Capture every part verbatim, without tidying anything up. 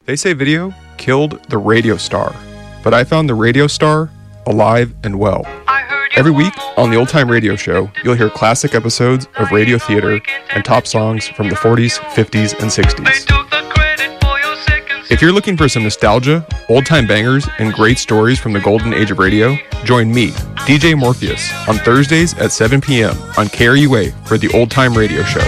They say video killed the radio star, but I found the radio star alive and well. Every week on the Old Time Radio Show, you'll hear classic episodes of radio theater and top songs from the forties, fifties, and sixties. If you're looking for some nostalgia, old-time bangers, and great stories from the golden age of radio, join me, D J Morpheus, on Thursdays at seven p.m. on K R U A for the Old Time Radio Show.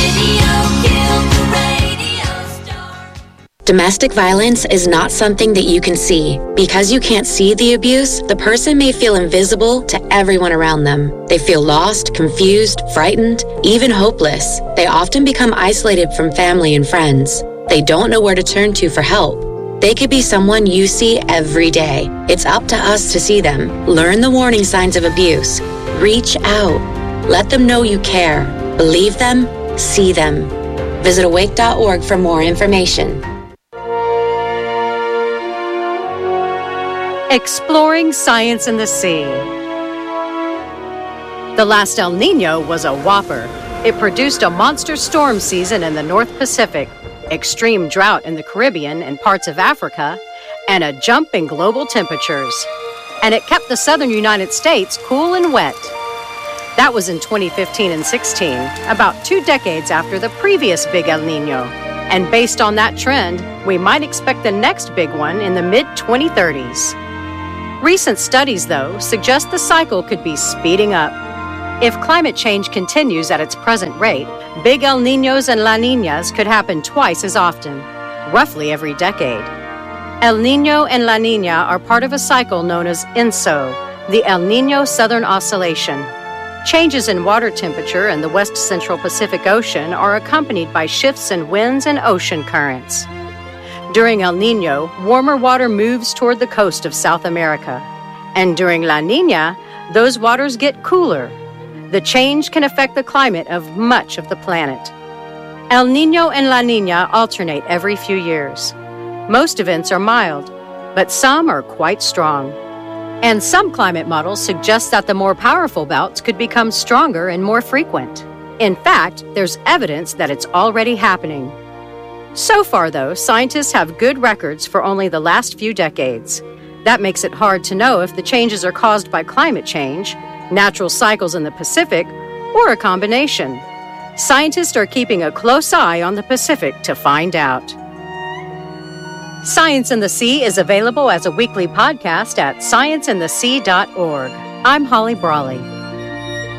Domestic violence is not something that you can see. Because you can't see the abuse, the person may feel invisible to everyone around them. They feel lost, confused, frightened, even hopeless. They often become isolated from family and friends. They don't know where to turn to for help. They could be someone you see every day. It's up to us to see them. Learn the warning signs of abuse. Reach out. Let them know you care. Believe them. See them. Visit awake dot org for more information. Exploring science in the sea. The last El Nino was a whopper. It produced a monster storm season in the North Pacific, extreme drought in the Caribbean and parts of Africa, and a jump in global temperatures. And it kept the southern United States cool and wet. That was in twenty fifteen and sixteen, about two decades after the previous big El Nino. And based on that trend, we might expect the next big one in the mid twenty thirties. Recent studies, though, suggest the cycle could be speeding up. If climate change continues at its present rate, big El Niños and La Niñas could happen twice as often, roughly every decade. El Niño and La Niña are part of a cycle known as E N S O, the El Niño Southern Oscillation. Changes in water temperature in the west central Pacific Ocean are accompanied by shifts in winds and ocean currents. During El Nino, warmer water moves toward the coast of South America. And during La Niña, those waters get cooler. The change can affect the climate of much of the planet. El Nino and La Niña alternate every few years. Most events are mild, but some are quite strong. And some climate models suggest that the more powerful bouts could become stronger and more frequent. In fact, there's evidence that it's already happening. So far, though, scientists have good records for only the last few decades. That makes it hard to know if the changes are caused by climate change, natural cycles in the Pacific, or a combination. Scientists are keeping a close eye on the Pacific to find out. Science in the Sea is available as a weekly podcast at science in the sea dot org. I'm Holly Brawley.